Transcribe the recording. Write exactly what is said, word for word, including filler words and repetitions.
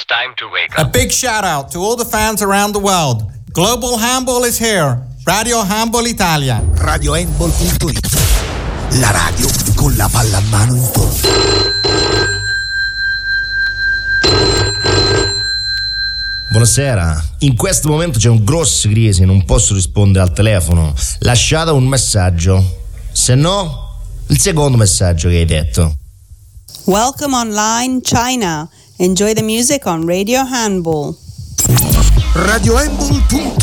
It's time to wake A up. big shout out to all the fans around the world. Global Handball is here. Radio Handball Italia. radio handball punto it. La radio con la palla a mano in tondo. Buonasera, in questo momento c'è un grosso crisi, non posso rispondere al telefono. Lasciate un messaggio, se no il secondo messaggio che hai detto. Welcome online China. Enjoy the music on Radio Handball. radio handball punto